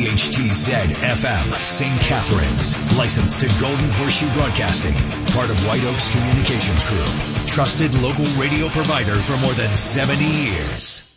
WHTZ FM, St. Catharines. Licensed to Golden Horseshoe Broadcasting. Part of White Oaks Communications Group. Trusted local radio provider for more than 70 years.